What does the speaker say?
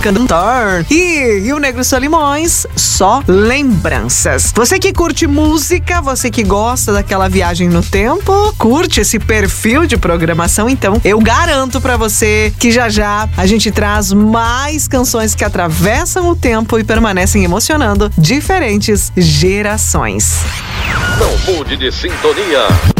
Cantor. E o Negro Solimões, só lembranças. Você que curte música, você que gosta daquela viagem no tempo, curte esse perfil de programação, então eu garanto pra você que já já a gente traz mais canções que atravessam o tempo e permanecem emocionando diferentes gerações. Não mude de sintonia.